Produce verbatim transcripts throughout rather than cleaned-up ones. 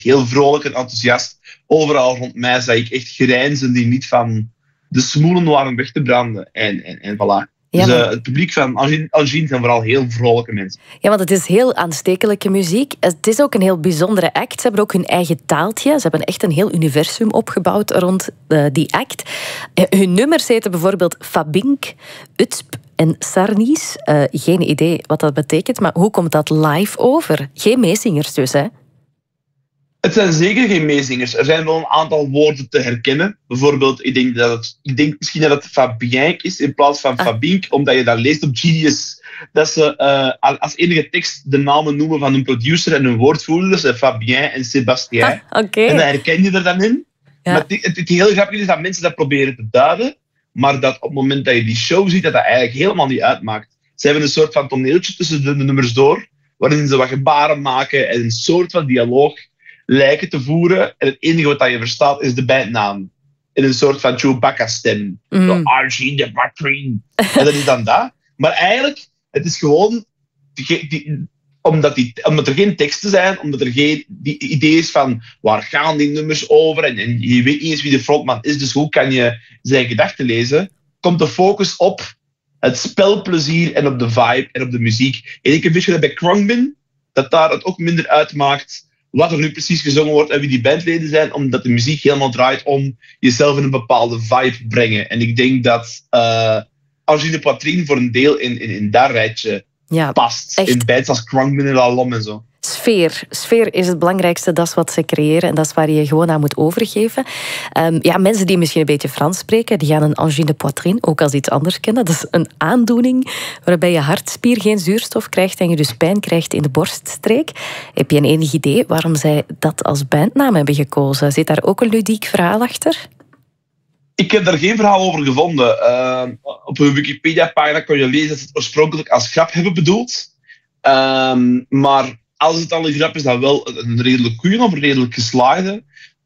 heel vrolijk en enthousiast. Overal rond mij zag ik echt grijnzen die niet van de smoelen waren weg te branden. En, en, en voilà. Ja, dus maar... uh, het publiek van Angine zijn vooral heel vrolijke mensen. Ja, want het is heel aanstekelijke muziek. Het is ook een heel bijzondere act. Ze hebben ook hun eigen taaltje. Ze hebben echt een heel universum opgebouwd rond uh, die act. Uh, hun nummers heten bijvoorbeeld Fabink, Utsp en Sarnies. Uh, geen idee wat dat betekent, maar hoe komt dat live over? Geen meezingers dus, hè? Het zijn zeker geen meezingers. Er zijn wel een aantal woorden te herkennen. Bijvoorbeeld, ik denk, dat het, ik denk misschien dat het Fabien is in plaats van ah. Fabink, omdat je dat leest op Genius. Dat ze uh, als enige tekst de namen noemen van hun producer en hun woordvoerder. Dus Fabien en Sébastien. Ah, okay. En dat herken je er dan in. Ja. Maar het, het, het heel grappig is dat mensen dat proberen te duiden, maar dat op het moment dat je die show ziet, dat dat eigenlijk helemaal niet uitmaakt. Ze hebben een soort van toneeltje tussen de, de nummers door, waarin ze wat gebaren maken en een soort van dialoog lijken te voeren. En het enige wat je verstaat is de bandnaam. In een soort van Chewbacca-stem. Mm. Archie de Patrin. En dat is dan dat. Maar eigenlijk, het is gewoon... Die, die, omdat, die, omdat er geen teksten zijn, omdat er geen die idee is van waar gaan die nummers over en, en je weet niet eens wie de frontman is, dus hoe kan je zijn gedachten lezen, komt de focus op het spelplezier en op de vibe en op de muziek. En ik heb een beetje dat bij Khruangbin, dat daar het ook minder uitmaakt wat er nu precies gezongen wordt en wie die bandleden zijn, omdat de muziek helemaal draait om jezelf in een bepaalde vibe brengen. En ik denk dat uh, Angine de Poitrine voor een deel in, in, in dat rijtje ja, past. Echt. In bands als Khruangbin en Lalom en zo. Sfeer. Sfeer is het belangrijkste. Dat is wat ze creëren en dat is waar je je gewoon aan moet overgeven. Um, ja, mensen die misschien een beetje Frans spreken, die gaan een angine de poitrine ook als iets anders kennen. Dat is een aandoening waarbij je hartspier geen zuurstof krijgt en je dus pijn krijgt in de borststreek. Heb je een enig idee waarom zij dat als bandnaam hebben gekozen? Zit daar ook een ludiek verhaal achter? Ik heb daar geen verhaal over gevonden. Uh, op hun Wikipedia-pagina kon je lezen dat ze het oorspronkelijk als grap hebben bedoeld. Um, maar als het al een grap is, dan wel een redelijk goeie of een redelijk geslaagde.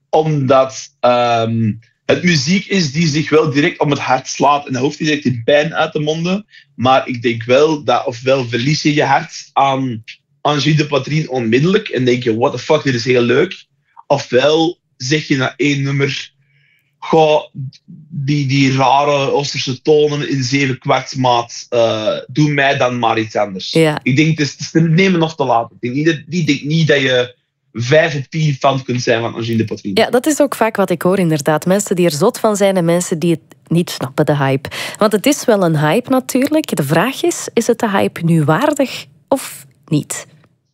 Omdat um, het muziek is die zich wel direct om het hart slaat. En dat hoeft niet direct die pijn uit de monden. Maar ik denk wel dat ofwel verlies je je hart aan Angine de Poitrine onmiddellijk. En denk je, what the fuck, dit is heel leuk. Ofwel zeg je na één nummer... Goh, die, die rare Oosterse tonen in zeven kwartsmaat, uh, doe mij dan maar iets anders. Ja. Ik denk, het is, het is te nemen of te laten. Ik denk niet dat, ik denk niet dat je vijf op tien fan kunt zijn van Angine de Poitrine. Ja, dat is ook vaak wat ik hoor inderdaad. Mensen die er zot van zijn en mensen die het niet snappen, de hype. Want het is wel een hype natuurlijk. De vraag is, is het de hype nu waardig of niet?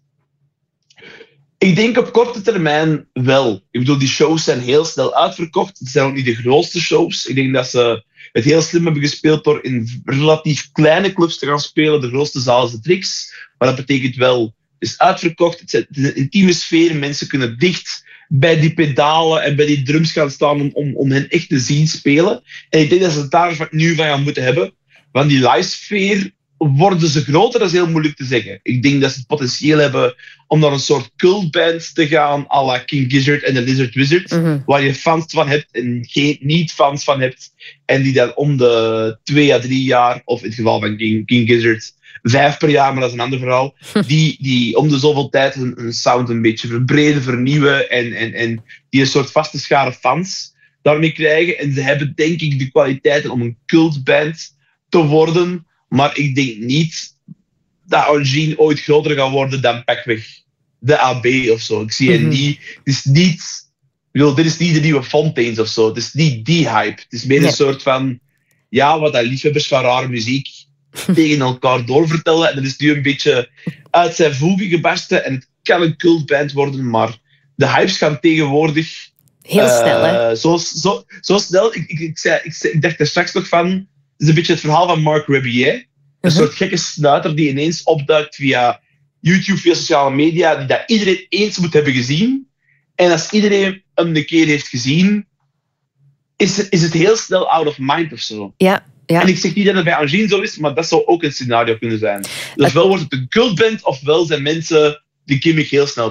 Ik denk op korte termijn wel. Ik bedoel, die shows zijn heel snel uitverkocht. Het zijn ook niet de grootste shows. Ik denk dat ze het heel slim hebben gespeeld door in relatief kleine clubs te gaan spelen. De grootste zaal is de Trix. Maar dat betekent wel, het is uitverkocht. Het is een intieme sfeer. Mensen kunnen dicht bij die pedalen en bij die drums gaan staan om, om, om hen echt te zien spelen. En ik denk dat ze het daar nu van gaan moeten hebben. Want die live sfeer... Worden ze groter? Dat is heel moeilijk te zeggen. Ik denk dat ze het potentieel hebben om naar een soort cultband te gaan, à la King Gizzard en The Lizard Wizard, mm-hmm. waar je fans van hebt en geen niet-fans van hebt, en die dan om de twee à drie jaar, of in het geval van King, King Gizzard, vijf per jaar, maar dat is een ander verhaal, die, die om de zoveel tijd hun, hun sound een beetje verbreden, vernieuwen en, en, en die een soort vaste schare fans daarmee krijgen. En ze hebben denk ik de kwaliteiten om een cultband te worden. Maar ik denk niet dat Angine ooit groter gaat worden dan pakweg de A B of zo. Ik zie mm-hmm. het niet. Het is niet... Ik bedoel, dit is niet de nieuwe Fontaines of zo. Het is niet die hype. Het is meer nee. een soort van... Ja, wat dat liefhebbers van rare muziek tegen elkaar doorvertellen. En dat is nu een beetje uit zijn voegen gebarsten. En het kan een cultband worden, maar de hypes gaan tegenwoordig... Heel uh, snel, hè? Zo, zo, zo snel. Ik, ik, ik, zei, ik, zei, ik dacht er straks nog van... Het is een beetje het verhaal van Marc Rebillet. Een uh-huh. soort gekke snuiter die ineens opduikt via YouTube, via sociale media, die dat iedereen eens moet hebben gezien. En als iedereen hem een keer heeft gezien, is het, is het heel snel out of mind of zo. Ja, ja. En ik zeg niet dat het bij Angine zo is, maar dat zou ook een scenario kunnen zijn. Dus ofwel wordt het een cultband, ofwel zijn mensen die gimmick heel snel beu.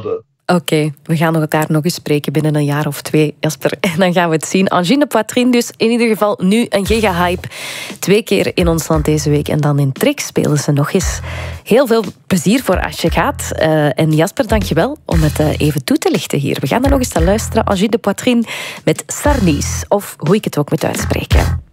Oké, okay, we gaan elkaar nog eens spreken binnen een jaar of twee, Jasper. En dan gaan we het zien. Angine de Poitrine dus in ieder geval nu een giga-hype. Twee keer in ons land deze week. En dan in Trix spelen ze nog eens. Heel veel plezier voor als je gaat. Uh, en Jasper, dankjewel om het uh, even toe te lichten hier. We gaan er nog eens naar luisteren. Angine de Poitrine met Sarnies. Of hoe ik het ook moet uitspreken.